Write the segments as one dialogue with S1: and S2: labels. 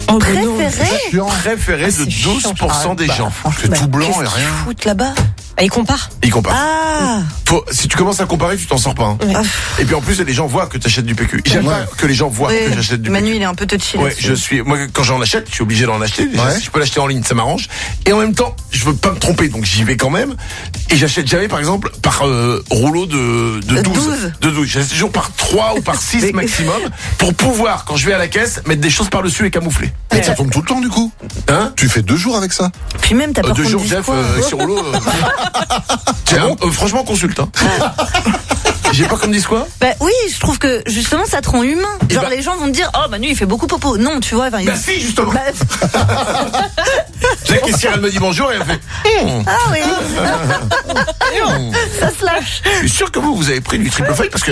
S1: Préféré de 12% des gens.
S2: C'est tout blanc et rien.
S3: Foot là-bas.
S4: Ah, il compare.
S1: Si tu commences à comparer, tu t'en sors pas. Et puis en plus, les gens voient que tu achètes du PQ. J'aime pas que les gens voient que j'achète du PQ.
S3: Manu, il est un peu touchy.
S1: Moi, quand j'en achète, je suis obligé d'en acheter. Déjà, si je peux l'acheter en ligne, ça m'arrange. Et en même temps, je veux pas me tromper, donc j'y vais quand même. Et j'achète jamais, par exemple, par rouleau de 12. J'achète toujours par 3 ou par 6 maximum, pour pouvoir, quand je vais à la caisse, mettre des choses par-dessus et camoufler.
S2: Et ça tombe tout le temps, du coup. Tu fais 2 jours avec ça.
S3: Puis même, t'as peur
S1: 2 jours, Jeff, sur rouleau. Franchement, consulte. J'ai pas comme disent quoi?
S3: Oui, je trouve que justement ça te rend humain. Genre les gens vont te dire Manu il fait beaucoup popo. Non, tu vois.
S1: Si, justement. La caissière elle me dit bonjour et elle fait.
S3: Ah oui. Ça se lâche.
S1: Je suis sûr que vous avez pris du triple feuille parce que.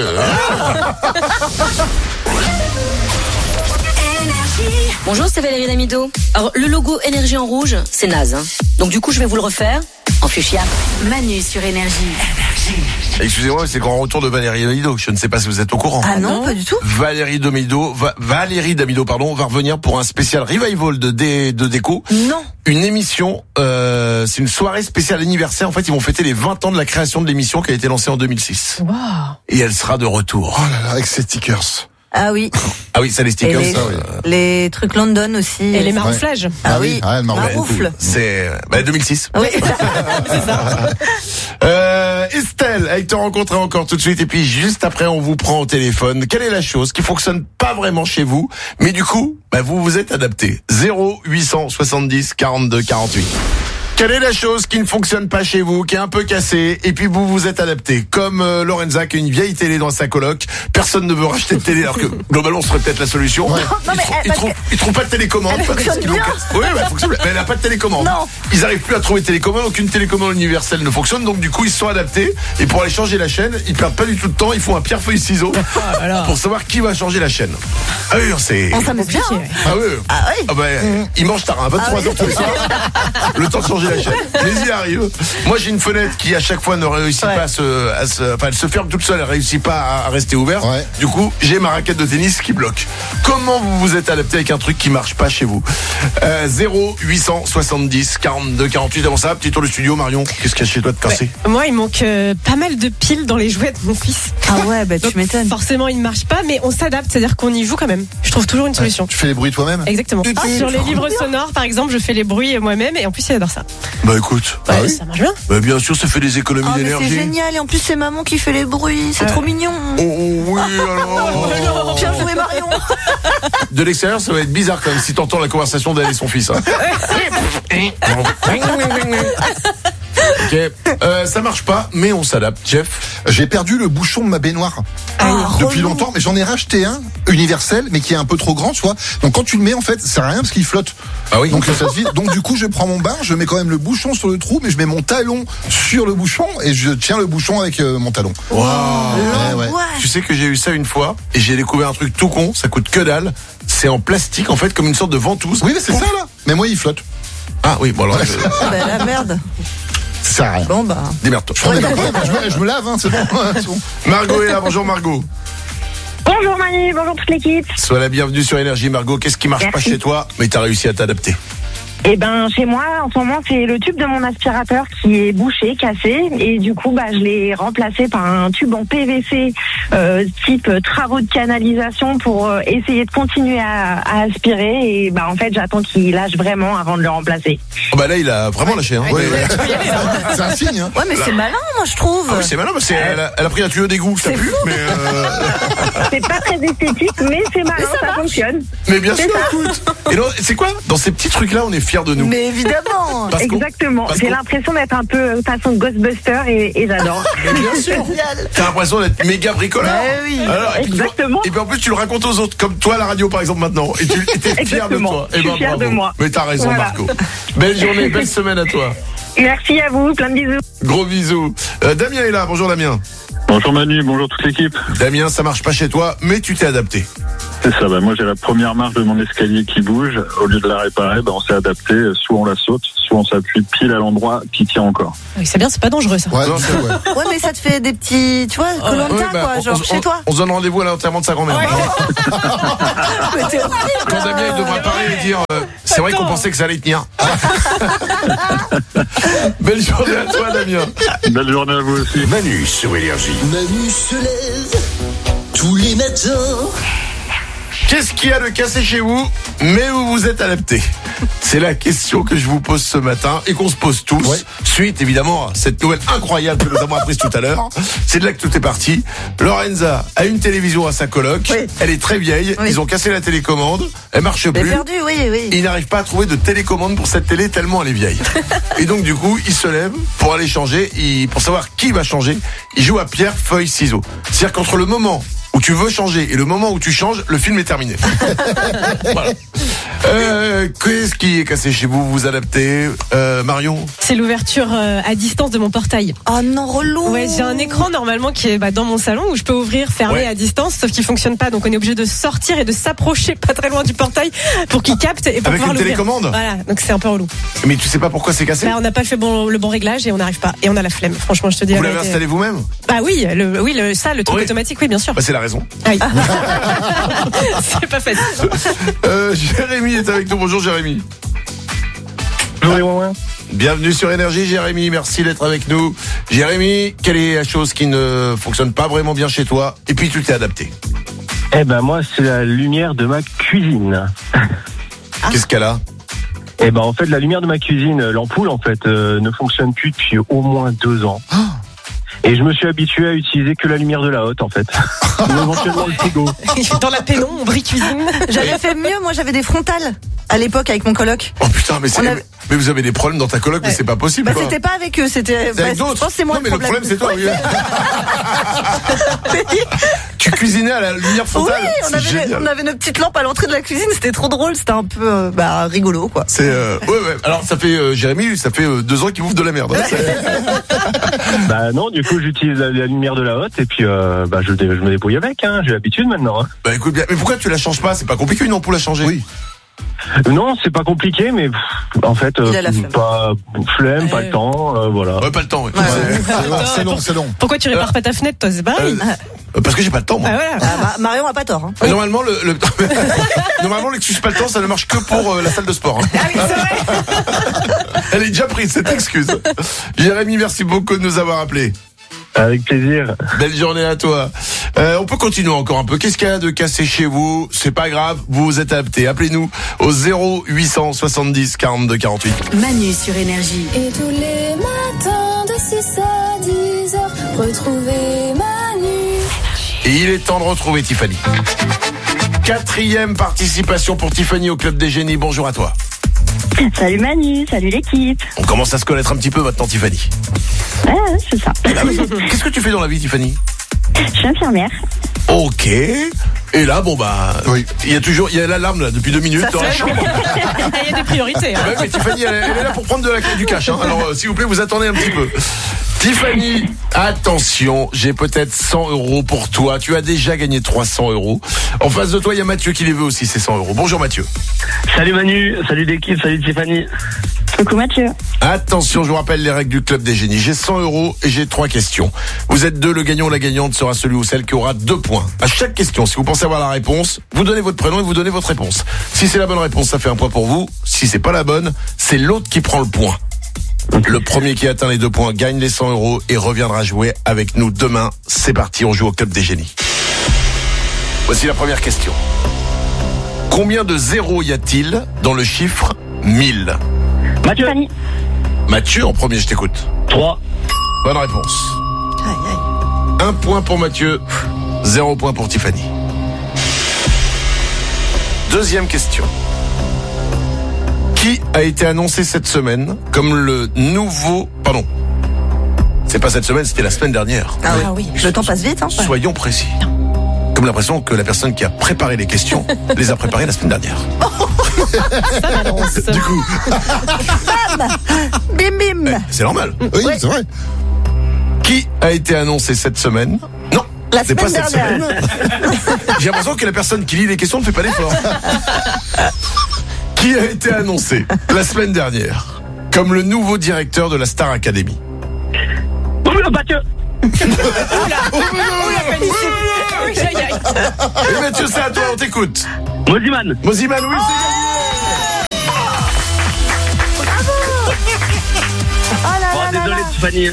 S5: Bonjour, c'est Valérie Damido. Alors, le logo énergie en rouge, c'est naze. Donc du coup, je vais vous le refaire en fuchsia.
S6: Manu sur Énergie.
S1: Excusez-moi, mais c'est le grand retour de Valérie Damido. Je ne sais pas si vous êtes au courant.
S3: Ah non, pas du tout.
S1: Valérie Damido, va revenir pour un spécial revival de déco.
S3: Non.
S1: Une émission, c'est une soirée spéciale anniversaire. En fait, ils vont fêter les 20 ans de la création de l'émission qui a été lancée en 2006.
S4: Wow.
S1: Et elle sera de retour.
S2: Oh là là, avec ses stickers.
S3: Ah oui.
S1: Ah oui, ça les stickers,
S3: et
S1: ça.
S3: Les trucs London aussi.
S4: Et les marouflages.
S3: Ah oui.
S2: Maroufle.
S1: C'est 2006.
S3: Oui.
S4: C'est ça.
S1: Estelle, avec te rencontrer encore tout de suite. Et puis juste après, on vous prend au téléphone. Quelle est la chose qui fonctionne pas vraiment chez vous, mais du coup, vous vous êtes adapté. 0870 42 48. Quelle est la chose qui ne fonctionne pas chez vous, qui est un peu cassée, et puis vous vous êtes adapté? Comme Lorenza qui a une vieille télé dans sa coloc, personne ne veut racheter de télé, alors que globalement ce serait peut-être la solution. Ils trouvent pas de télécommande.
S3: Elle fonctionne bien.
S1: Oui, elle fonctionne bien, mais elle n'a pas de télécommande. Non. Ils arrivent plus à trouver de télécommande, aucune télécommande universelle ne fonctionne, donc du coup ils se sont adaptés, et pour aller changer la chaîne, ils perdent pas du tout de temps, ils font un pierre-feuille-ciseau pour savoir qui va changer la chaîne. Ah oui, c'est...
S3: On s'amuse bien.
S1: Ah oui. Ils mangent tard, 23h tous les soirs, le temps de changer la chaîne. Mais y arrive. Moi j'ai une fenêtre qui à chaque fois ne réussit pas elle se ferme toute seule, elle réussit pas à rester ouverte. Du coup j'ai ma raquette de tennis qui bloque. Comment vous vous êtes adapté avec un truc qui marche pas chez vous? 0870 42 48. Avant ça, petit tour du studio. Marion, qu'est-ce qu'il y a chez toi de cassé?
S4: Moi il manque pas mal de piles dans les jouets de mon fils.
S3: Ah ouais, tu m'étonnes.
S4: Forcément il ne marche pas, mais on s'adapte, c'est-à-dire qu'on y joue quand même. Je trouve toujours une solution.
S2: Tu fais les bruits toi-même?
S4: Exactement. Sur les livres sonores par exemple, je fais les bruits moi-même, et en plus il adore ça.
S1: Écoute,
S4: ça marche bien.
S1: Bien sûr, ça fait des économies d'énergie.
S3: C'est génial, et en plus c'est maman qui fait les bruits, c'est trop mignon.
S1: Oh oui, alors.
S3: Bien joué Marion.
S1: De l'extérieur, ça va être bizarre quand même si t'entends la conversation d'elle et son fils. Ok, ça marche pas, mais on s'adapte. Jeff,
S2: j'ai perdu le bouchon de ma baignoire depuis longtemps, mais j'en ai racheté un universel, mais qui est un peu trop grand, tu vois. Donc quand tu le mets, en fait, ça sert à rien parce qu'il flotte.
S1: Ah oui.
S2: Donc ça se vide. Donc du coup, je prends mon bain, je mets quand même le bouchon sur le trou, mais je mets mon talon sur le bouchon et je tiens le bouchon avec mon talon.
S1: Wow.
S2: Ouais.
S1: Tu sais que j'ai eu ça une fois et j'ai découvert un truc tout con. Ça coûte que dalle. C'est en plastique, en fait, comme une sorte de ventouse.
S2: Oui, mais c'est ça là. Mais moi, il flotte.
S1: Ah oui, bon alors.
S3: La merde.
S2: Ça sert à rien.
S3: Bon
S1: démerde-toi.
S2: Je me lave, c'est bon.
S1: Margot est là. Bonjour Margot.
S7: Bonjour Manu, bonjour toute l'équipe.
S1: Sois la bienvenue sur Énergie. Margot, qu'est-ce qui marche pas chez toi, mais t'as réussi à t'adapter?
S7: Eh ben, chez moi, en ce moment, c'est le tube de mon aspirateur qui est bouché, cassé, et du coup, je l'ai remplacé par un tube en PVC type travaux de canalisation pour essayer de continuer à aspirer. Et en fait, j'attends qu'il lâche vraiment avant de le remplacer.
S1: Là, il a vraiment lâché.
S2: C'est un signe.
S3: Ouais, mais c'est malin, moi, je trouve.
S1: Ah oui, c'est malin, parce qu'elle a pris un tuyau d'égout, ça pue. Mais
S7: c'est pas très esthétique, mais c'est malin, ça fonctionne.
S1: Mais bien sûr, écoute. Et non, c'est quoi? Dans ces petits trucs-là, on est fiers de nous.
S3: Mais évidemment.
S7: Exactement. J'ai l'impression d'être un peu façon Ghostbuster et j'adore.
S1: Bien sûr. T'as l'impression d'être méga bricoleur.
S3: Oui.
S7: Alors, exactement.
S1: Et puis en plus, tu le racontes aux autres, comme toi à la radio par exemple maintenant. Et tu étais fier de toi.
S7: Je suis fier de moi.
S1: Mais t'as raison, voilà. Marco. Belle journée, belle semaine à toi.
S7: Merci à vous, plein de bisous.
S1: Gros bisous. Damien est là. Bonjour Damien.
S8: Bonjour Manu, bonjour toute l'équipe.
S1: Damien, ça marche pas chez toi, mais tu t'es adapté.
S8: C'est ça, moi j'ai la première marche de mon escalier qui bouge. Au lieu de la réparer, on s'est adapté. Soit on la saute, soit on s'appuie pile à l'endroit qui tient encore.
S4: Oui, c'est bien, c'est pas dangereux ça.
S2: Ouais, non, c'est vrai.
S3: Ouais, mais ça te fait des petits, tu vois, Koh-Lanta, quoi, genre chez toi.
S1: On se donne rendez-vous à l'enterrement de sa grand-mère. Quand Damien il devra parler et dire c'est vrai qu'on pensait que ça allait tenir. Belle journée à toi, Damien.
S8: Belle journée à vous aussi.
S1: Manu sur Énergie.
S9: Manu se lève tous les matins.
S1: Qu'est-ce qu'il y a de cassé chez vous, mais vous vous êtes adapté? C'est la question que je vous pose ce matin et qu'on se pose tous. Ouais. Suite, évidemment, à cette nouvelle incroyable que nous avons apprise tout à l'heure. C'est de là que tout est parti. Lorenza a une télévision à sa coloc. Oui. Elle est très vieille. Oui. Ils ont cassé la télécommande. Elle marche plus.
S3: Perdu, oui.
S1: Ils n'arrivent pas à trouver de télécommande pour cette télé tellement elle est vieille. Et donc, du coup, ils se lèvent pour aller changer. Pour savoir qui va changer, ils jouent à pierre, feuille, ciseaux. C'est-à-dire qu'entre le moment où tu veux changer et le moment où tu changes, le film est terminé. Voilà. Qu'est-ce qui est cassé chez vous? Vous adaptez, Marion?
S4: C'est l'ouverture à distance de mon portail.
S3: Oh non, relou.
S4: Ouais, j'ai un écran normalement qui est dans mon salon où je peux ouvrir, fermer à distance, sauf qu'il fonctionne pas. Donc on est obligé de sortir et de s'approcher pas très loin du portail pour qu'il capte et pour
S1: avec
S4: pouvoir
S1: une
S4: l'ouvrir.
S1: Télécommande.
S4: Voilà, donc c'est un peu relou.
S1: Mais tu sais pas pourquoi c'est cassé?
S4: On n'a pas fait le bon réglage et on n'arrive pas. Et on a la flemme. Franchement, je te dis.
S1: Vous l'avez installé vous-même?
S4: Bah oui, le truc automatique, oui, bien sûr.
S1: Bah c'est la raison.
S4: Ah oui. C'est pas facile.
S1: Jérémy est avec nous. Bonjour Jérémy.
S8: Bonjour.
S1: Bienvenue sur Énergie, Jérémy. Merci d'être avec nous. Jérémy, quelle est la chose qui ne fonctionne pas vraiment bien chez toi et puis tu t'es adapté?
S8: Moi, c'est la lumière de ma cuisine.
S1: Qu'est-ce qu'elle a?
S8: En fait, la lumière de ma cuisine, l'ampoule, en fait, ne fonctionne plus depuis au moins 2 ans. Et je me suis habitué à utiliser que la lumière de la hotte, en fait. Éventuellement le frigo.
S4: Dans la pénombre, cuisine.
S3: J'avais fait mieux, moi j'avais des frontales à l'époque avec mon coloc.
S1: Oh putain, mais vous avez des problèmes dans ta coloc, mais c'est pas possible.
S3: Bah, c'était pas avec eux, c'était
S1: avec d'autres.
S3: Je pense que c'est moi
S1: le problème. C'est toi. Oui. Tu cuisinais à la lumière frontale.
S3: Oui, on avait nos petites lampes à l'entrée de la cuisine, c'était trop drôle, c'était un peu rigolo quoi.
S1: C'est ouais. Alors ça fait Jérémy, ça fait 2 ans qu'il bouffe de la merde.
S8: Bah non, du coup j'utilise la lumière de la hotte et puis je me débrouille avec, hein, j'ai l'habitude maintenant. Hein.
S1: Bah écoute bien, mais pourquoi tu la changes pas? C'est pas compliqué une ampoule à changer.
S2: Oui.
S8: Non, c'est pas compliqué, mais en fait, pas flemme, pas le temps, voilà.
S1: Ouais, pas le temps. Ouais.
S2: C'est long.
S4: Pourquoi tu répares pas ta fenêtre, toi? C'est pareil.
S1: Parce que j'ai pas le temps, moi.
S3: Marion a pas tort. Hein.
S1: Normalement, normalement, l'excuse pas le temps, ça ne marche que pour la salle de sport. Hein.
S3: Ah oui, c'est vrai.
S1: Elle est déjà prise, cette excuse. Jérémy, merci beaucoup de nous avoir appelés.
S8: Avec plaisir.
S1: Belle journée à toi. On peut continuer encore un peu. Qu'est-ce qu'il y a de cassé chez vous? C'est pas grave, vous vous êtes adaptés. Appelez-nous au 0870 42 48.
S6: Manu sur Énergie.
S10: Et tous les matins de 6 à 10 heures, retrouvez Manu.
S1: Et il est temps de retrouver Tiffany. 4e participation pour Tiffany au Club des Génies. Bonjour à toi.
S7: Salut Manu, salut l'équipe.
S1: On commence à se connaître un petit peu maintenant, Tiffany.
S7: Ouais, c'est ça.
S1: Qu'est-ce que tu fais dans la vie, Tiffany?
S7: Je suis infirmière.
S1: Ok. Et là, oui. Il y a l'alarme là depuis 2 minutes dans la chambre.
S4: Il y a des priorités. Hein.
S1: Ouais, mais Tiffany, elle est là pour prendre du cash. Hein. Alors, s'il vous plaît, vous attendez un petit peu. Tiffany, attention, j'ai peut-être 100 € pour toi. Tu as déjà gagné 300 €. En face de toi, il y a Mathieu qui les veut aussi, ces 100 €. Bonjour Mathieu.
S8: Salut Manu, salut l'équipe, salut Tiffany.
S7: Coucou Mathieu.
S1: Attention, je vous rappelle les règles du Club des Génies. J'ai 100 € et j'ai 3 questions. Vous êtes 2, le gagnant ou la gagnante sera celui ou celle qui aura 2 points. À chaque question, si vous pensez avoir la réponse, vous donnez votre prénom et vous donnez votre réponse. Si c'est la bonne réponse, ça fait 1 point pour vous. Si c'est pas la bonne, c'est l'autre qui prend le point. Le premier qui atteint les 2 points gagne les 100 € et reviendra jouer avec nous demain. C'est parti, on joue au Club des Génies. Voici la première question. Combien de zéros y a-t-il dans le chiffre 1000?
S8: Mathieu.
S1: Mathieu en premier, je t'écoute.
S8: 3.
S1: Bonne réponse. 1 point pour Mathieu, 0 point pour Tiffany. Deuxième question. Qui a été annoncé cette semaine comme le nouveau... Pardon. C'est pas cette semaine, c'était la semaine dernière.
S3: Ah oui. Le temps passe vite. Hein.
S1: Soyons précis. Comme l'impression que la personne qui a préparé les questions les a préparées la semaine dernière.
S4: Ça m'annonce.
S1: Du coup...
S3: Bam. Bim bim.
S1: C'est normal.
S2: Oui, c'est vrai.
S1: Qui a été annoncé cette semaine? Non,
S3: La
S1: C'est pas
S3: semaine
S1: cette
S3: dernière.
S1: semaine. J'ai l'impression que la personne qui lit les questions ne fait pas l'effort. Qui a été annoncé la semaine dernière comme le nouveau directeur de la Star Academy?
S8: Mathieu.
S1: Et Mathieu, c'est à toi, on t'écoute.
S8: Moziman,
S1: oui, c'est gagné.
S8: désolé Tiffany.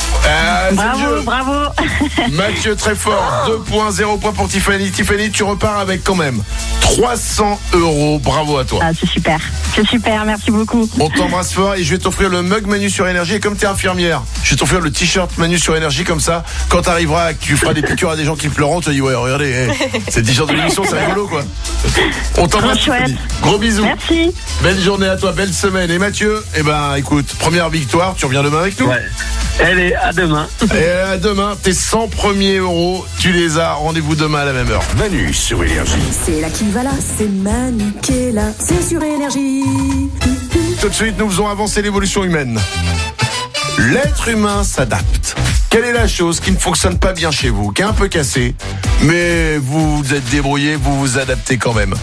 S7: Bravo.
S1: Mathieu, très fort. 2 points, 0 points pour Tiffany. Tiffany, tu repars avec quand même 300 €. Bravo à toi.
S7: Ah, c'est super, merci beaucoup.
S1: On t'embrasse fort et je vais t'offrir le mug Manu sur Énergie. Et comme t'es infirmière, je vais t'offrir le t-shirt Manu sur Énergie. Comme ça, quand t'arriverras, que tu feras des piqûres à des gens qui pleurent, tu te dis ouais, regardez, c'est le t-shirt de l'émission, c'est rigolo quoi. On t'embrasse. Tiffany. Gros bisous.
S7: Merci.
S1: Belle journée à toi, belle semaine. Et Mathieu, écoute, première victoire, tu reviens demain avec nous.
S8: Ouais. Elle est à demain.
S1: Et à demain, tes 100 premiers €, tu les as. Rendez-vous demain à la même heure.
S11: Manu sur Énergie.
S10: C'est là qui va là, c'est Manu qui est là, c'est sur Énergie.
S1: Tout de suite, nous faisons avancer l'évolution humaine. L'être humain s'adapte. Quelle est la chose qui ne fonctionne pas bien chez vous, qui est un peu cassée, mais vous vous êtes débrouillé, vous vous adaptez quand même.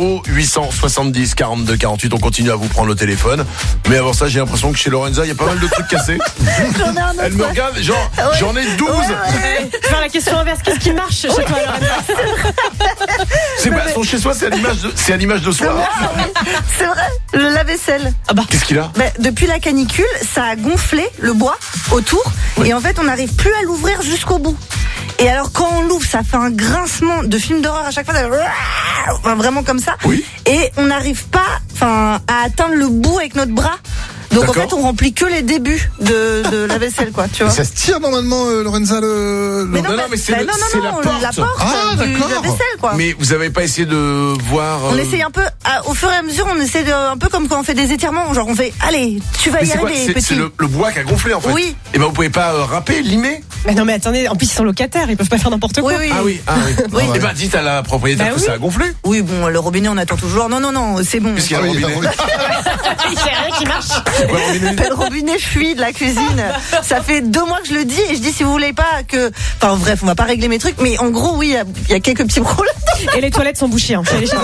S1: 0870 42 48, on continue à vous prendre le téléphone. Mais avant ça, j'ai l'impression que chez Lorenza, il y a pas mal de trucs cassés.
S3: J'en ai un autre.
S1: Elle me regarde, genre, j'en ai 12.
S4: Faire la question inverse, qu'est-ce qui marche chez toi, Lorenza?
S1: C'est pas son chez soi, c'est à l'image de soi.
S3: C'est vrai, le lave-vaisselle.
S1: Qu'est-ce qu'il a?
S3: Depuis la canicule, ça a gonflé le bois autour. Oui. Et en fait, on n'arrive plus à l'ouvrir jusqu'au bout. Et alors, quand on l'ouvre, ça fait un grincement de film d'horreur à chaque fois. Enfin, vraiment comme ça.
S1: Oui.
S3: Et on n'arrive pas à atteindre le bout avec notre bras. Donc en fait, on remplit que les débuts de la vaisselle, quoi, tu vois.
S2: Et ça se tire normalement, Lorenza,
S3: Mais non,
S1: mais c'est la porte.
S3: Du lave-vaisselle, quoi.
S1: Mais vous avez pas essayé de voir...
S3: On essaye un peu, au fur et à mesure, on essaie un peu comme quand on fait des étirements. Genre, on fait, allez, tu vas y arriver, petit.
S1: C'est le bois qui a gonflé, en fait.
S3: Oui.
S1: Et vous pouvez pas râper, limer?
S4: Mais non, mais attendez, en plus, ils sont locataires, ils peuvent pas faire n'importe quoi.
S3: Oui.
S1: Ah oui.
S3: Oui.
S1: Et dites à la propriétaire que ça a gonflé.
S3: Oui, bon, le robinet, on attend toujours. Non, c'est bon.
S1: Qu'est-ce qu'il y a, le robinet?
S4: Il y a rien qui marche.
S3: Le robinet fuit de la cuisine. Ça fait 2 mois que je le dis et je dis si vous voulez pas que... Enfin bref, on va pas régler mes trucs, mais en gros, oui, il y a quelques petits problèmes.
S4: Et les toilettes sont bouchées, hein. Chez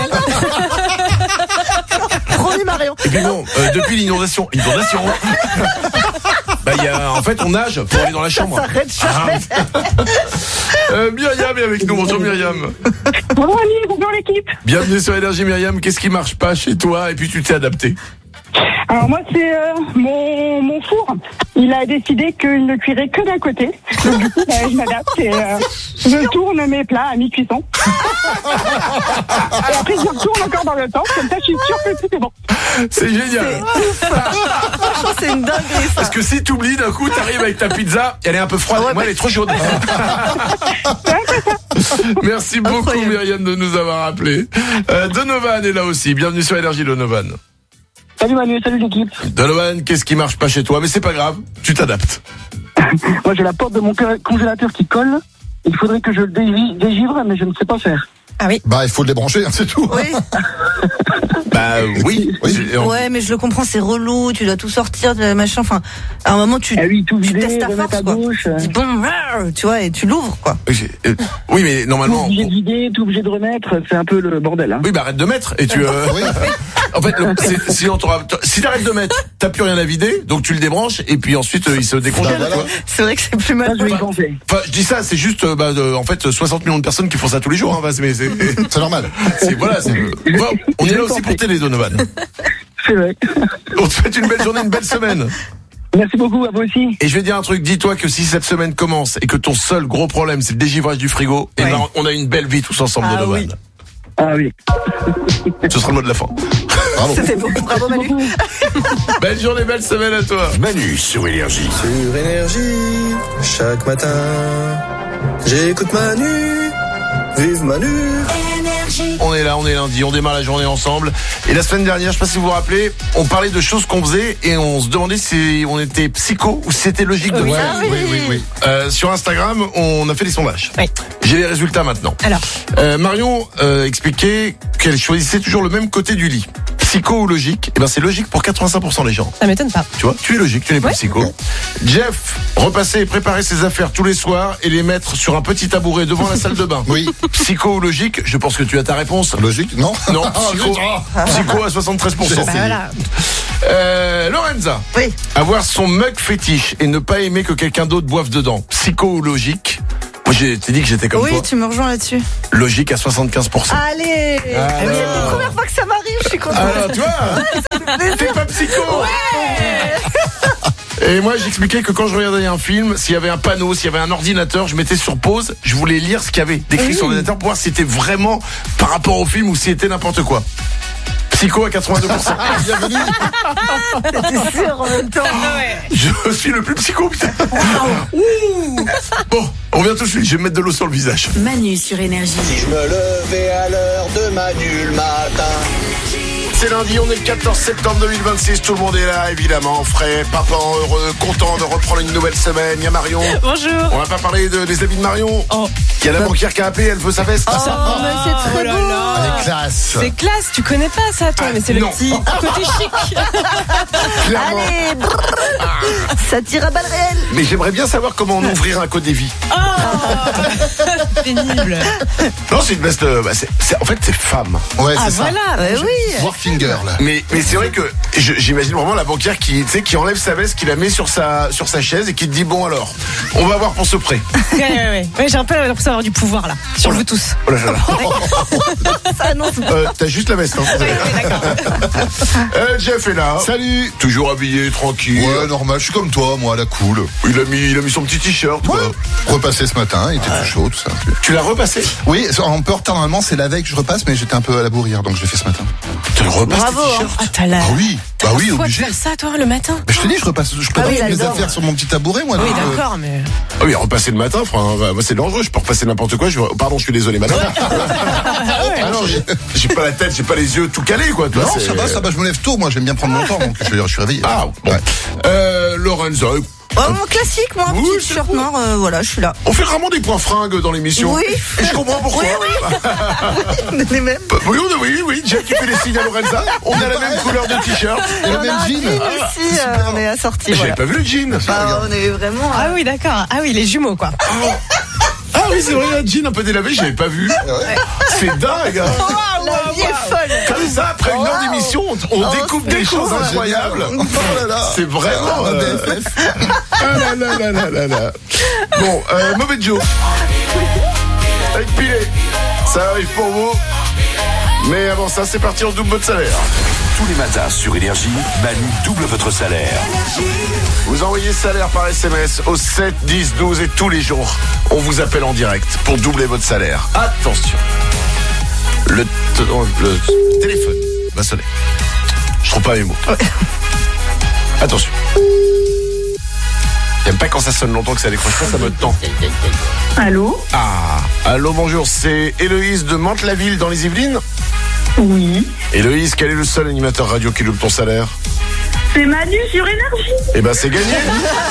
S3: Promis, Marion.
S1: Et puis bon, depuis l'inondation, en fait, on nage pour aller dans la chambre.
S3: Ça s'arrête jamais.
S1: Myriam est avec nous. Bonjour Myriam.
S7: Bonjour Ali, bonjour l'équipe.
S1: Bienvenue sur Énergie Myriam. Qu'est-ce qui marche pas chez toi et puis tu t'es adapté?
S7: Alors moi c'est mon four. Il a décidé qu'il ne cuirait que d'un côté. Donc du coup je m'adapte et je tourne mes plats à mi-cuisson. Et après je retourne encore dans le temps. Comme ça je suis sûre que tout est bon.
S1: C'est génial.
S3: Franchement, c'est une dinguerie ça.
S1: Parce que si t'oublies d'un coup, t'arrives avec ta pizza, elle est un peu froide. Moi elle est trop chaude. Merci beaucoup Myriam de nous avoir appelé. Donovan est là aussi. Bienvenue sur Énergie Donovan.
S8: Salut Manu, salut l'équipe.
S1: Donovan, qu'est-ce qui marche pas chez toi? Mais c'est pas grave, tu t'adaptes.
S8: Moi j'ai la porte de mon congélateur qui colle. Il faudrait que je le dégivre, mais je ne sais pas faire.
S4: Ah oui.
S2: Il faut le débrancher, c'est tout.
S3: Oui.
S1: Oui.
S3: Ouais, mais je le comprends, c'est relou, tu dois tout sortir, machin. Enfin, à un moment, tu
S8: tout vider,
S3: testes ta force,
S8: à
S3: quoi.
S8: gauche.
S3: Tu dis, bon, tu vois, et tu l'ouvre, quoi.
S1: Oui, mais normalement.
S8: Tout obligé de vider, tout obligé de remettre, c'est un peu le bordel. Hein.
S1: Oui, arrête de mettre et tu. En fait, si t'arrêtes de mettre, t'as plus rien à vider, donc tu le débranches et puis ensuite il se décongèle.
S3: C'est vrai que c'est plus mal.
S1: Je dis ça, c'est juste en fait 60 millions de personnes qui font ça tous les jours. Hein, mais
S2: c'est normal.
S1: On est là aussi pour t'aider, Donovan.
S8: C'est vrai.
S1: On te souhaite une belle journée, une belle semaine.
S8: Merci beaucoup, à vous aussi.
S1: Et je vais dire un truc, dis-toi que si cette semaine commence et que ton seul gros problème c'est le dégivrage du frigo, et on a une belle vie tous ensemble, Donovan.
S8: Oui. Ah oui.
S1: Ce sera le mot de la fin.
S2: Bravo.
S3: C'était beau. Bravo Manu.
S1: Belle journée, belle semaine à toi.
S11: Manu sur Énergie.
S12: Sur Énergie, chaque matin, j'écoute Manu. Vive Manu.
S1: On est là, on est lundi, on démarre la journée ensemble. Et la semaine dernière, je sais pas si vous vous rappelez, on parlait de choses qu'on faisait et on se demandait si on était psycho ou si c'était logique de faire.
S2: Oui.
S1: Sur Instagram, on a fait des sondages.
S4: Oui.
S1: J'ai les résultats maintenant.
S4: Alors,
S1: Marion expliquait qu'elle choisissait toujours le même côté du lit. Psycho ou logique? Eh ben, c'est logique pour 85% des gens.
S4: Ça m'étonne pas.
S1: Tu vois, tu es logique, tu n'es pas psycho. Jeff, repasser et préparer ses affaires tous les soirs et les mettre sur un petit tabouret devant la salle de bain.
S2: Oui.
S1: Psycho ou logique? Je pense que tu as ta réponse.
S2: Logique? Non.
S1: Non, psycho à 73%.
S4: Bah, voilà.
S1: Lorenza.
S3: Oui.
S1: Avoir son mug fétiche et ne pas aimer que quelqu'un d'autre boive dedans. Psycho ou logique? Moi, t'ai dit que j'étais comme toi.
S3: Oui, tu me rejoins là-dessus.
S1: Logique à 75%.
S3: Allez. C'est la première fois que ça m'arrive, je suis contente.
S1: Alors, tu vois, t'es pas psycho. Et moi, j'expliquais que quand je regardais un film, s'il y avait un panneau, s'il y avait un ordinateur, je mettais sur pause, je voulais lire ce qu'il y avait décrit sur l'ordinateur pour voir si c'était vraiment par rapport au film ou si c'était n'importe quoi. Psycho à 82%.
S2: Bienvenue.
S3: T'es sûr en même temps.
S1: Je suis le plus psycho, putain. Bon, on revient tout de suite, je vais me mettre de l'eau sur le visage.
S6: Manu sur Énergie.
S9: Si je me levais à l'heure de Manu le matin.
S1: C'est lundi, on est le 14 septembre 2026, tout le monde est là, évidemment, frais, papa heureux, content de reprendre une nouvelle semaine. Il y a Marion.
S4: Bonjour.
S1: On va pas parler des habits de Marion.
S4: Oh.
S1: Il y a la banquière qui a appelé, elle veut sa veste.
S3: Oh, mais c'est très beau.
S2: Elle est classe.
S4: C'est classe, tu connais pas ça toi, mais c'est le
S1: non.
S4: petit côté chic.
S1: Clairement.
S3: Allez, ça tire à balles réelles.
S1: Mais j'aimerais bien savoir comment on ouvrirait un code des vies.
S4: Oh, pénible.
S1: Non, c'est une veste, en fait, c'est femme.
S2: Ouais,
S4: Ah
S2: c'est ça.
S4: voilà.
S3: Oui.
S2: Warfinger, là.
S1: Mais c'est vrai que j'imagine vraiment la banquière qui enlève sa veste, qui la met sur sa chaise et qui te dit bon alors, on va voir pour ce prêt.
S4: Ouais, j'ai un peu l'impression d'avoir du pouvoir là sur vous tous.
S1: Oh là là là.
S3: Ça annonce.
S1: T'as juste la veste. Hein. Jeff est là.
S2: Salut.
S1: Toujours habillé, tranquille.
S2: Ouais, normal, je suis comme toi, moi, à la cool.
S1: Il a mis son petit t-shirt.
S2: Ouais.
S1: quoi.
S2: Repassé ce matin, il était tout chaud, tout ça.
S1: Tu l'as repassé?
S2: Oui, un peu en retard, normalement, c'est la veille que je repasse, mais j'étais un peu à la bourre hier, donc je l'ai fait ce matin.
S1: Tu le repasses
S3: Bravo,
S1: tes t-shirts?
S4: Ah t'as l'air.
S2: Ah oui, bah oui,
S4: Faut
S2: obligé.
S4: faire ça toi le matin.
S2: Mais je te dis, je prépare
S3: oui, il
S2: mes
S3: adore.
S2: affaires sur mon petit tabouret, moi.
S4: Oui
S2: donc,
S4: d'accord, mais.
S1: Ah oui, repasser le matin, moi c'est dangereux, je peux repasser n'importe quoi. Pardon, je suis désolé, madame. Ah non, j'ai pas la tête, j'ai pas les yeux tout calés, quoi. Toi,
S2: Non,
S1: c'est-
S2: ça va, je me lève tôt, moi, j'aime bien prendre mon temps, donc je suis réveillé.
S1: Ah, bon.
S2: Ouais.
S1: Lorenza,
S3: Oh, mon classique, moi, un
S1: Oui,
S3: petit
S1: c'est
S3: t-shirt
S1: beau.
S3: noir, voilà, je suis là.
S1: on fait vraiment des points fringues dans l'émission.
S3: Oui.
S1: Et je comprends pourquoi.
S3: Les mêmes.
S1: Oui, Jeff qui fait les signes à Lorenza. On a la même couleur de t-shirt.
S2: Et le
S3: On a
S2: même
S3: un
S2: jean.
S3: jean aussi, on est assortis.
S1: J'avais
S3: Voilà.
S1: pas vu le jean.
S3: Ah, on est vraiment.
S4: Ah oui d'accord. Ah oui les jumeaux quoi.
S1: Ah oui, c'est vrai, un jean un peu délavé, j'avais pas vu. C'est dingue. Hein.
S3: La vie est folle.
S1: Comme ça, après une heure d'émission, on découpe des choses incroyables.
S2: Oh là là.
S1: C'est vraiment
S2: un BFF.
S1: Ah là là là là là là. Bon, mauvais Joe. Avec Pilé. Ça arrive pour vous. Mais avant ça, c'est parti, on double votre salaire.
S11: Tous les matins sur Énergie, Manu double votre salaire.
S1: Vous envoyez salaire par SMS au 7 10 12 et tous les jours, on vous appelle en direct pour doubler votre salaire. Attention. Le téléphone va sonner. Je trouve pas mes mots. Attention. J'aime pas quand ça sonne longtemps que ça décroche pas, ça me tend.
S7: Allô?
S1: Ah, allô, bonjour, c'est Héloïse de Mantes-la-Ville dans les Yvelines.
S7: Oui.
S1: Héloïse, quel est le seul animateur radio qui double ton salaire?
S7: C'est Manu sur Énergie.
S1: Eh ben, c'est gagné.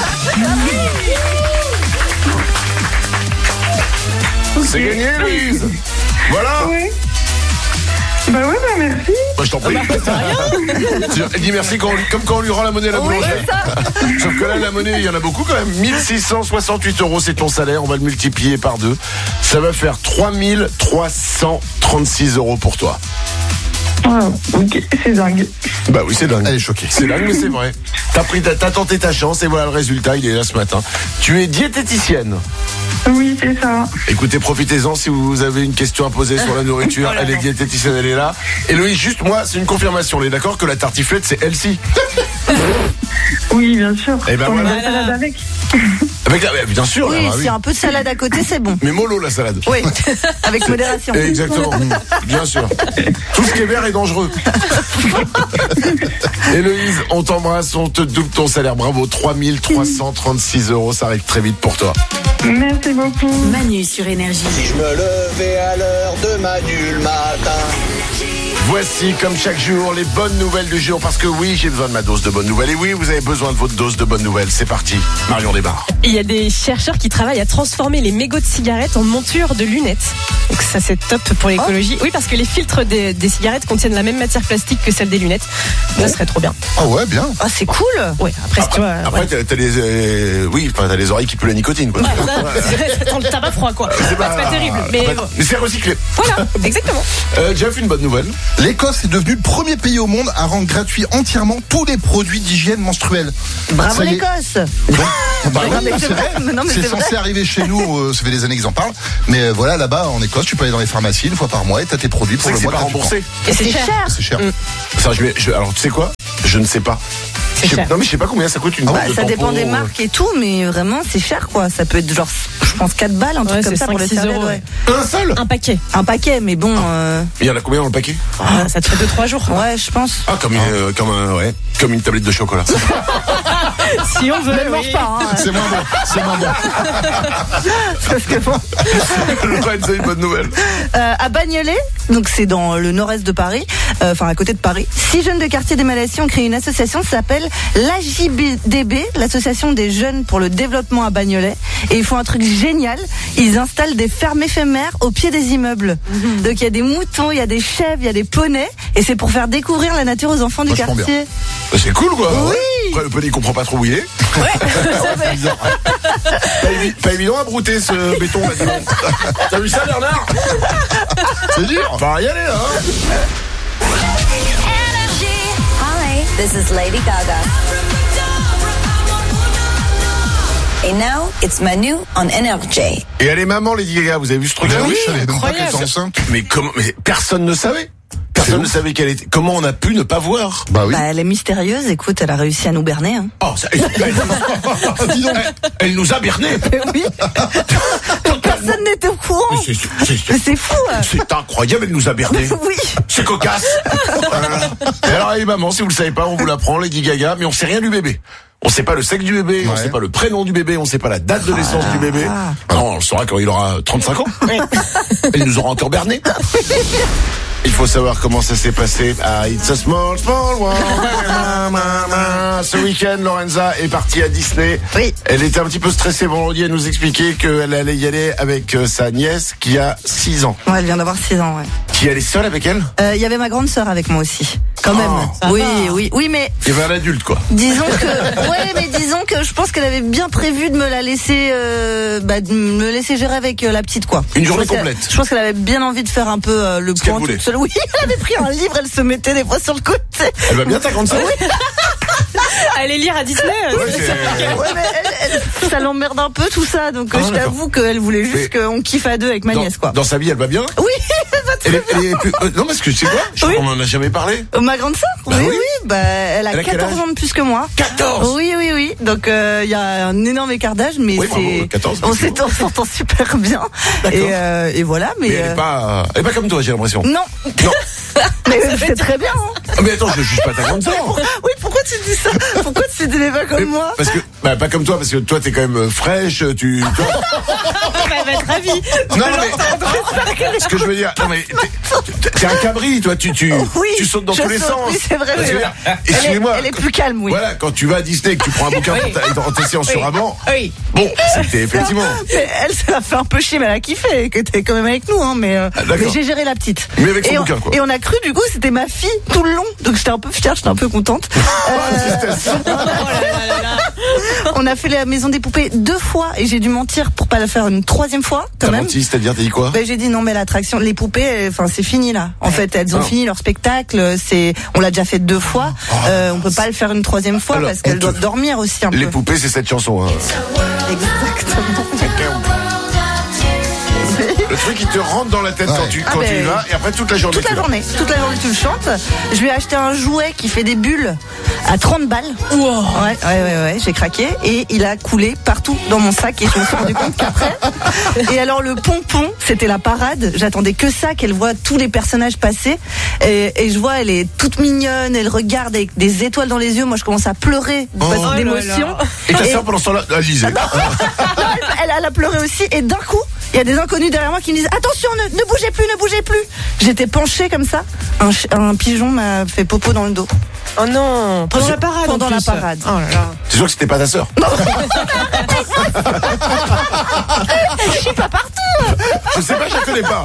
S1: C'est gagné, Héloïse. Voilà.
S7: Oui. Bah ouais, bah merci.
S1: Moi, je t'en prie. Elle dit merci comme quand on lui rend la monnaie à la boulangère. Sauf que là, la monnaie, il y en a beaucoup quand même. 1668 €, c'est ton salaire. On va le multiplier par 2. Ça va faire 3336 € pour toi.
S7: Ah, ok, c'est dingue.
S1: Bah oui, c'est dingue.
S2: Elle est choquée.
S1: C'est dingue, mais c'est vrai. T'as tenté ta chance et voilà le résultat, il est là ce matin. Tu es diététicienne.
S7: Oui, c'est ça.
S1: Écoutez, profitez-en si vous avez une question à poser sur la nourriture. Elle est diététicienne, elle est là. Et Loïs, juste moi, c'est une confirmation. On est d'accord que la tartiflette, c'est healthy?
S7: Oui, bien sûr.
S1: Eh ben
S7: On
S1: voilà.
S7: met de la salade avec.
S1: Avec la, bien sûr.
S3: Oui,
S1: là, bah
S3: s'il y a un peu de salade à côté, c'est bon.
S1: Mais mollo la salade.
S3: Oui, avec modération.
S1: Exactement, bien sûr. Tout ce qui est vert est dangereux. Héloïse, on t'embrasse, on te double ton salaire. Bravo, 3336 €, ça arrive très vite pour toi.
S7: Merci beaucoup.
S6: Manu sur Énergie.
S9: Si je me levais à l'heure de Manu le matin.
S1: Voici, comme chaque jour, les bonnes nouvelles du jour. Parce que oui, j'ai besoin de ma dose de bonnes nouvelles. Et oui, vous avez besoin de votre dose de bonnes nouvelles. C'est parti. Marion démarre.
S4: Il y a des chercheurs qui travaillent à transformer les mégots de cigarettes en montures de lunettes. Donc ça, c'est top pour l'écologie. Oui, parce que les filtres des cigarettes contiennent la même matière plastique que celle des lunettes. Ça serait trop bien.
S2: Ah ouais, bien.
S3: Ah, c'est cool.
S4: Ouais, après tu vois.
S1: Après, t'as les oreilles qui puent la nicotine, quoi.
S4: Ça sent le tabac froid, quoi. C'est pas terrible. Mais
S1: c'est recyclé.
S4: Voilà, exactement.
S1: Jeff, une bonne nouvelle.
S2: L'Écosse est devenue le premier pays au monde à rendre gratuit entièrement tous les produits d'hygiène menstruelle.
S3: Bravo
S2: Ça y est.
S3: l'Écosse.
S2: Bah
S3: Non,
S2: oui,
S3: mais
S2: c'est vrai.
S3: Non, mais
S2: C'est
S3: c'est
S2: censé
S3: vrai.
S2: arriver chez nous, ça fait des années qu'ils en parlent. Mais voilà, là-bas, en Écosse, tu peux aller dans les pharmacies une fois par mois et t'as tes produits pour
S1: C'est
S2: le
S1: que c'est
S2: mois
S1: pas
S2: gratuitement.
S1: remboursé.
S4: Et c'est cher.
S2: C'est cher.
S1: Ça, alors, tu sais quoi? Je ne sais pas.
S4: C'est cher.
S1: Non, mais je sais pas combien ça coûte une
S3: Bah,
S1: boîte de
S3: ça
S1: tampons.
S3: dépend des marques et tout, mais vraiment c'est cher quoi. Ça peut être genre, je pense 4 balles, un truc
S4: Ouais,
S3: comme
S4: c'est
S3: ça pour les
S4: 5-6
S3: serviettes.
S4: euros,
S3: Ouais.
S1: Un seul?
S4: Un paquet.
S3: Un paquet, mais bon.
S1: Il y en a combien dans le paquet?
S4: Ça te fait 2-3 jours.
S3: Ouais, je pense.
S1: Ah, comme une tablette de chocolat.
S4: Si on veut.
S3: Ne mange pas, hein.
S2: C'est moins bon. C'est moins bon.
S3: Parce que bon.
S1: Lorenza, une bonne nouvelle.
S3: À Bagnolet, donc c'est dans le nord-est de Paris, enfin à côté de Paris, 6 jeunes de quartier des Malassies ont créé une association qui s'appelle l'AJBDB, l'association des jeunes pour le développement à Bagnolet. Et ils font un truc génial, ils installent des fermes éphémères au pied des immeubles. Donc il y a des moutons, il y a des chèvres, il y a des poneys, et c'est pour faire découvrir la nature aux enfants du
S2: Vachement
S3: quartier.
S1: C'est cool, quoi.
S3: Oui.
S1: Après, le poney, il comprend pas trop où il est.
S2: C'est bizarre.
S1: Pas évident à brouter ce béton, là, dis donc. T'as vu ça, Bernard?
S2: C'est dur.
S1: On va y aller, hein.
S13: Hi, this is Lady Gaga. And now it's Manu on NRJ.
S1: Et elle est maman, Lady Gaga. Vous avez vu ce truc-là?
S2: Oui, je savais même pas
S4: incroyable.
S2: qu'elle était enceinte.
S1: Mais comment? Mais personne ne savait. Personne ne savait qu'elle était. Comment on a pu ne pas voir?
S2: Bah oui.
S3: Bah, elle est mystérieuse, écoute, elle a réussi à nous berner. Hein.
S1: Oh, dis donc. Elle nous a bernés.
S3: Oui. Personne n'était au courant.
S1: Mais
S3: C'est fou.
S1: c'est incroyable, elle nous a bernés.
S3: Oui.
S1: C'est cocasse. Et alors, allez, maman, si vous le savez pas, on vous l'apprend, Lady Gaga, mais on sait rien du bébé. On sait pas le sexe du bébé, on
S2: Ouais.
S1: sait pas le prénom du bébé, on sait pas la date de naissance du bébé. Non, on le saura quand il aura 35 ans. Elle nous aura encore berné. Il faut savoir comment ça s'est passé à It's a Small, Small World. Ce week-end, Lorenza est partie à Disney.
S3: Oui.
S1: Elle était un petit peu stressée vendredi, elle nous expliquait qu'elle allait y aller avec sa nièce qui a 6 ans.
S3: Ouais, elle vient d'avoir 6 ans, ouais.
S1: Qui allait seule avec elle?
S3: Il y avait ma grande sœur avec moi aussi. Quand même. Oui, mais
S1: Il y avait un adulte, quoi.
S3: disons que je pense qu'elle avait bien prévu de me la laisser, de me laisser gérer avec la petite, quoi.
S1: Une journée
S3: Je pense
S1: complète.
S3: Je pense qu'elle avait bien envie de faire un peu le
S1: qu'elle
S3: point
S1: voulait.
S3: toute seule. Oui, elle avait pris un livre, elle se mettait des fois sur le côté.
S1: Elle va bien ta grande sœur?
S4: Aller lire à Disney.
S3: Ouais, mais ça l'emmerde un peu tout ça, donc je t'avoue qu'elle voulait juste qu'on kiffe à deux avec ma nièce, quoi.
S1: Dans sa vie, elle va bien?
S3: Oui, elle va très
S1: Elle est plus... non, parce que tu sais quoi? Je crois qu'on en a jamais parlé.
S3: Ma grande sœur?
S1: Bah oui.
S3: Elle a
S1: Elle a quel
S3: 14
S1: âge
S3: ans de plus que moi.
S1: 14?
S3: Oui. Donc il y a un énorme écart d'âge, mais
S1: Oui, bravo,
S3: c'est
S1: 14,
S3: on s'entend super bien. Et voilà, mais
S1: Mais elle est pas comme toi, j'ai l'impression.
S3: non.
S1: Non.
S3: Mais c'est très bien. Hein.
S1: Ah, mais attends, je juge pas ta grande sœur.
S3: Oui, pourquoi tu dis ça? Pourquoi tu dis pas comme moi?
S1: Parce que, pas comme toi, parce que toi, t'es quand même fraîche, tu vois.
S4: Elle va être ravie.
S1: Non, mais, ce que je veux dire, non, mais, t'es un cabri, toi, tu sautes dans tous les sens.
S3: Oui, c'est vrai.
S1: Parce que, excusez-moi.
S3: Elle est plus calme, oui.
S1: Voilà, quand tu vas à Disney et que tu prends un bouquin pour tes séances sur avant.
S4: Oui.
S1: Bon, c'était effectivement.
S3: Mais elle, ça l'a fait un peu chier, mais elle a kiffé, que t'es quand même avec nous, hein, mais j'ai géré la petite.
S1: Mais avec son bouquin, quoi.
S3: Et on a cru, du coup, c'était ma fille tout le long, donc j'étais un peu fière, j'étais un peu contente. On a fait la maison des poupées 2 fois et j'ai dû mentir pour pas la faire une 3e fois, quand
S1: T'as
S3: même.
S1: menti, c'est-à-dire, t'as dit quoi?
S3: Ben, j'ai dit non, mais l'attraction, les poupées, enfin c'est fini là. En fait, elles ont fini leur spectacle. On l'a déjà fait 2 fois. On peut pas le faire une 3e fois
S1: Alors,
S3: parce qu'elles doivent dormir aussi un peu.
S1: Les poupées, c'est cette chanson. Hein.
S3: Exactement.
S1: Le truc, il te rentre dans la tête quand tu y vas, et après toute la journée.
S3: Toute la journée tu le chantes. Je lui ai acheté un jouet qui fait des bulles à 30 balles.
S4: Wow.
S3: Ouais, j'ai craqué et il a coulé partout dans mon sac et je me suis rendu compte qu'après. Et alors le pompon, c'était la parade. J'attendais que ça, qu'elle voit tous les personnages passer et je vois, elle est toute mignonne, elle regarde avec des étoiles dans les yeux. Moi, je commence à pleurer d'émotion.
S1: Et ta sœur pendant ce temps-là, elle lisait.
S3: Elle a pleuré aussi et d'un coup, il il y a des inconnus derrière moi qui me disent attention, ne bougez plus. J'étais penchée comme ça. Un pigeon m'a fait popo dans le dos.
S4: Oh non, pendant la parade.
S3: Pendant la parade.
S4: Oh là là.
S1: C'est sûr que c'était pas ta sœur.
S3: Je suis pas partout.
S1: Je sais pas, je la connais pas.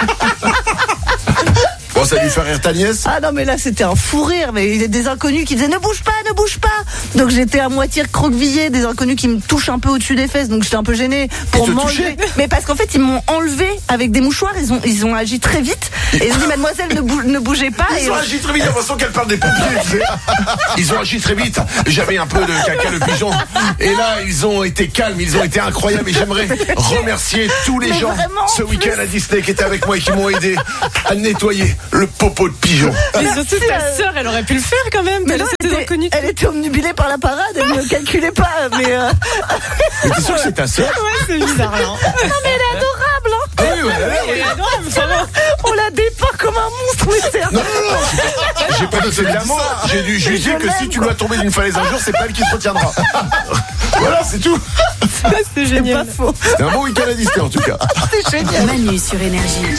S1: Bon, ça a dû faire rire ta nièce.
S3: Ah non, mais là c'était un fou rire. Mais il y a des inconnus qui disaient ne bouge pas. Donc j'étais à moitié recroquevillée, des inconnus qui me touchent un peu au-dessus des fesses. Donc j'étais un peu gênée pour m'enlever. Mais parce qu'en fait ils m'ont enlevé avec des mouchoirs. Ils ont agi très vite. Et ils ont dit mademoiselle ne bougez pas.
S1: Ils ont agi très vite. J'ai l'impression qu'elle parle des pompiers. Tu sais. Ils ont agi très vite. J'avais un peu de caca de pigeon. Et là ils ont été calmes. Ils ont été incroyables. Et j'aimerais remercier tous les gens ce week-end à Disney qui étaient avec moi et qui m'ont aidé à nettoyer le popo de pigeon.
S4: Mais surtout ta sœur, elle aurait pu le faire quand même.
S3: Mais non, elle était omnubilée par la parade, elle ne calculait pas. Mais
S1: t'es sûr que c'est ta sœur?
S4: Ouais, c'est bizarre. Hein.
S3: Non mais elle est adorable. Hein.
S1: Ah oui,
S4: elle est adorable, vraiment.
S3: On la dépeint comme un monstre, mais c'est...
S1: Non. J'ai pas dit c'est de l'amour. J'ai dû juger que si tu dois tomber d'une falaise un jour, c'est pas elle qui te retiendra. Voilà, c'est tout.
S4: C'est génial.
S3: C'est pas faux.
S1: C'est un bon week-end à Disney en tout cas.
S3: C'est génial.
S6: Manu sur Énergie.